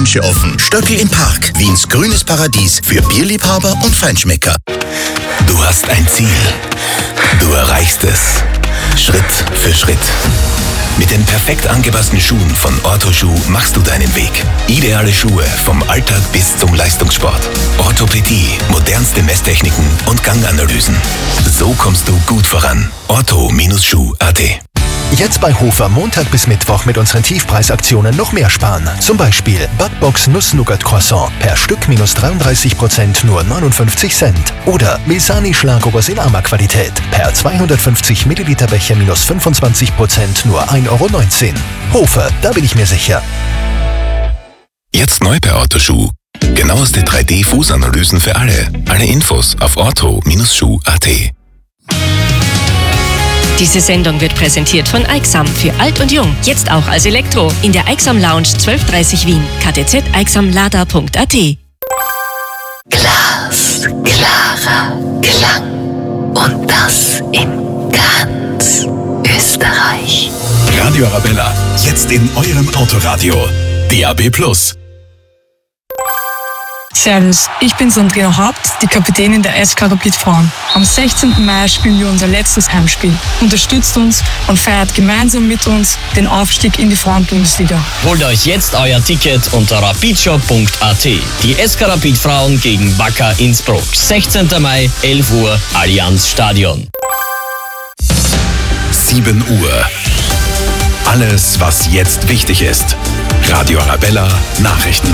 Wünsche offen. Stöckel im Park, Wiens grünes Paradies für Bierliebhaber und Feinschmecker. Du hast ein Ziel. Du erreichst es. Schritt für Schritt. Mit den perfekt angepassten Schuhen von Ortho-Schuh machst du deinen Weg. Ideale Schuhe vom Alltag bis zum Leistungssport. Orthopädie, modernste Messtechniken und Ganganalysen. So kommst du gut voran. Ortho-Schuh.at. Jetzt bei Hofer Montag bis Mittwoch mit unseren Tiefpreisaktionen noch mehr sparen. Zum Beispiel Backbox Nuss-Nougat-Croissant per Stück minus 33%, nur 59 Cent. Oder Mesani Schlagobers in Ama-Qualität per 250 Milliliter Becher minus 25%, nur 1,19 Euro. Hofer, da bin ich mir sicher. Jetzt neu bei Ortho-Schuh. Genaueste 3D-Fußanalysen für alle. Alle Infos auf Ortho-Schuh.at. Diese Sendung wird präsentiert von Aixam für alt und jung, jetzt auch als Elektro. In der Aixam Lounge 1230 Wien, ktzeixamlada.at. Glas, klarer Klang und das in ganz Österreich. Radio Arabella, jetzt in eurem Autoradio. DAB+. Servus, ich bin Sandrina Haupt, die Kapitänin der SK Rapid Frauen. Am 16. Mai spielen wir unser letztes Heimspiel. Unterstützt uns und feiert gemeinsam mit uns den Aufstieg in die Frauenbundesliga. Holt euch jetzt euer Ticket unter rapidshop.at. Die SK Rapid Frauen gegen Wacker Innsbruck. 16. Mai, 11 Uhr, Allianz Stadion. 7 Uhr. Alles, was jetzt wichtig ist. Radio Arabella Nachrichten.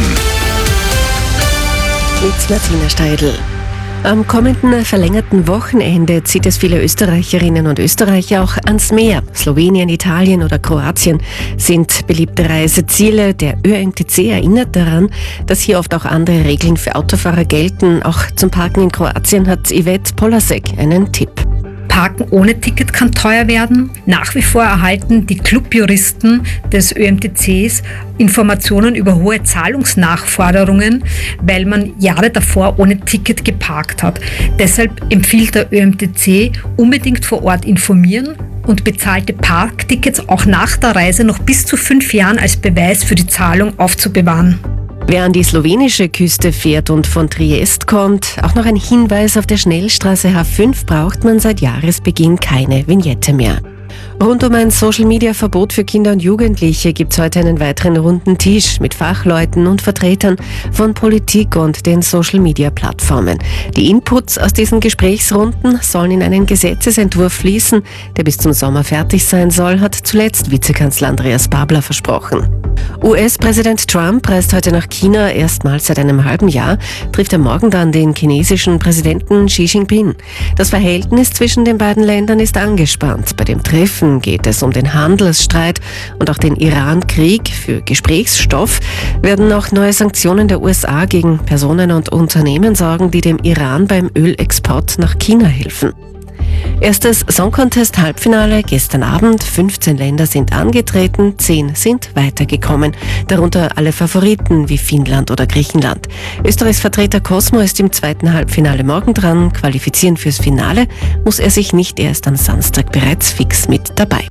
Mit Martina Steidl. Am kommenden verlängerten Wochenende zieht es viele Österreicherinnen und Österreicher auch ans Meer. Slowenien, Italien oder Kroatien sind beliebte Reiseziele. Der ÖMTC erinnert daran, dass hier oft auch andere Regeln für Autofahrer gelten. Auch zum Parken in Kroatien hat Yvette Polasek einen Tipp. Parken ohne Ticket kann teuer werden. Nach wie vor erhalten die Clubjuristen des ÖMTCs Informationen über hohe Zahlungsnachforderungen, weil man Jahre davor ohne Ticket geparkt hat. Deshalb empfiehlt der ÖMTC unbedingt vor Ort informieren und bezahlte Parktickets auch nach der Reise noch bis zu 5 Jahren als Beweis für die Zahlung aufzubewahren. Wer an die slowenische Küste fährt und von Triest kommt, auch noch ein Hinweis: Auf der Schnellstraße H5 braucht man seit Jahresbeginn keine Vignette mehr. Rund um ein Social-Media-Verbot für Kinder und Jugendliche gibt es heute einen weiteren runden Tisch mit Fachleuten und Vertretern von Politik und den Social-Media-Plattformen. Die Inputs aus diesen Gesprächsrunden sollen in einen Gesetzesentwurf fließen, der bis zum Sommer fertig sein soll, hat zuletzt Vizekanzler Andreas Babler versprochen. US-Präsident Trump reist heute nach China, erstmals seit einem halben Jahr, trifft er morgen dann den chinesischen Präsidenten Xi Jinping. Das Verhältnis zwischen den beiden Ländern ist angespannt. Bei dem Treffen geht es um den Handelsstreit und auch den Iran-Krieg. Für Gesprächsstoff werden auch neue Sanktionen der USA gegen Personen und Unternehmen sorgen, die dem Iran beim Ölexport nach China helfen. Erstes Song Contest Halbfinale gestern Abend. 15 Länder sind angetreten, 10 sind weitergekommen. Darunter alle Favoriten wie Finnland oder Griechenland. Österreichs Vertreter Cosmo ist im zweiten Halbfinale morgen dran. Qualifizieren fürs Finale muss er sich nicht erst am Samstag bereits fix mit dabei.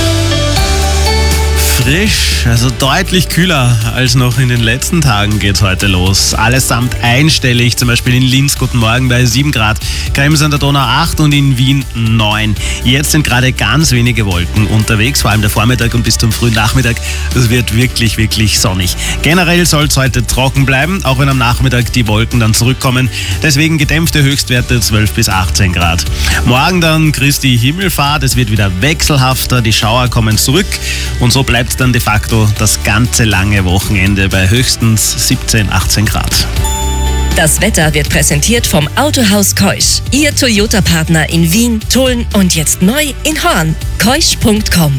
Frisch, also deutlich kühler als noch in den letzten Tagen geht's heute los. Allesamt einstellig, zum Beispiel in Linz, guten Morgen, bei 7 Grad, Krems an der Donau 8 und in Wien 9. Jetzt sind gerade ganz wenige Wolken unterwegs, vor allem der Vormittag und bis zum frühen Nachmittag. Es wird wirklich, wirklich sonnig. Generell soll es heute trocken bleiben, auch wenn am Nachmittag die Wolken dann zurückkommen. Deswegen gedämpfte Höchstwerte 12 bis 18 Grad. Morgen dann Christi Himmelfahrt, es wird wieder wechselhafter, die Schauer kommen zurück und so bleibt dann de facto das ganze lange Wochenende bei höchstens 17, 18 Grad. Das Wetter wird präsentiert vom Autohaus Keusch. Ihr Toyota-Partner in Wien, Tulln und jetzt neu in Horn. Keusch.com.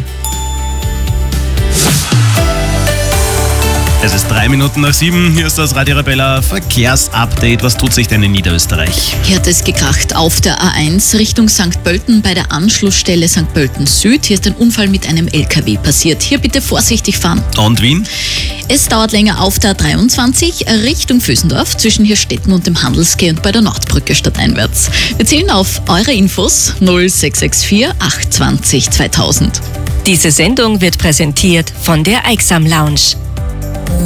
Es ist 3 Minuten nach 7. Hier ist das Radio Arabella Verkehrsupdate. Was tut sich denn in Niederösterreich? Hier hat es gekracht auf der A1 Richtung St. Pölten bei der Anschlussstelle St. Pölten Süd. Hier ist ein Unfall mit einem LKW passiert. Hier bitte vorsichtig fahren. Und Wien? Es dauert länger auf der 23 Richtung Vösendorf zwischen Hirstetten und dem Handelsquai und bei der Nordbrücke stadteinwärts. Wir zählen auf eure Infos 0664 820 2000. Diese Sendung wird präsentiert von der Aixam Lounge.